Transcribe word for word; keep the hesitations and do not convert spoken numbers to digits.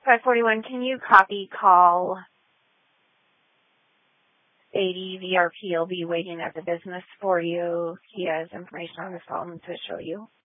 five forty-one, can you copy call eighty? V R P will be waiting at the business for you. He has information on his phone to show you.